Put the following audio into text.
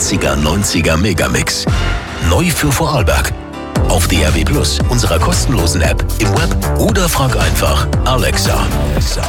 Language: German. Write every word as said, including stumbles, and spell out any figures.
achtziger neunziger Megamix. Neu für Vorarlberg. Auf D A B Plus, unserer kostenlosen App, im Web oder frag einfach Alexa.